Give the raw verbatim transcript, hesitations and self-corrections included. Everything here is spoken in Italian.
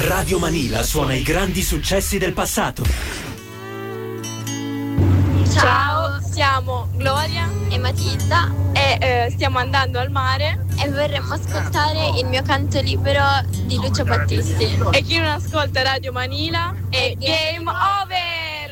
Radio Manila suona i grandi successi del passato. Ciao, siamo Gloria e Matilda e eh, stiamo andando al mare e vorremmo ascoltare il mio canto libero di Lucio Battisti. E chi non ascolta Radio Manila è game over!